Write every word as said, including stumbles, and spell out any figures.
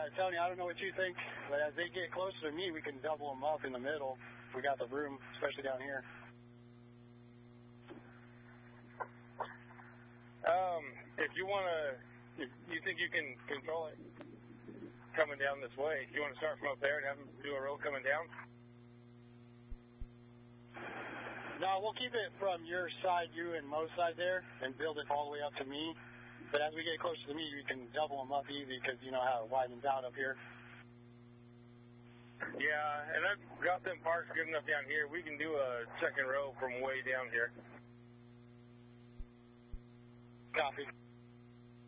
Tony, I don't know what you think, but as they get closer to me, we can double them up in the middle. We got the room, especially down here. Um, if you want to, if you think you can control it coming down this way, you want to start from up there and have them do a roll coming down? No, we'll keep it from your side, you and Mo's side there, and build it all the way up to me. But as we get closer to me, you can double them up easy because you know how it widens out up here. Yeah, and I've got them parks good enough down here. We can do a second row from way down here. Copy.